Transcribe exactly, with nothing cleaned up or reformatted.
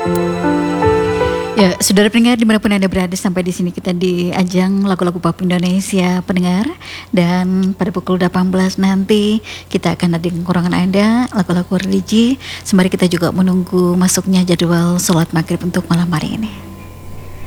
Ya, saudara pendengar dimanapun Anda berada, sampai di sini kita di ajang lagu-lagu pop Indonesia pendengar. Dan pada pukul delapan belas nanti kita akan hadirkan kurangan Anda lagu-lagu religi. Sembari kita juga menunggu masuknya jadwal sholat maghrib untuk malam hari ini.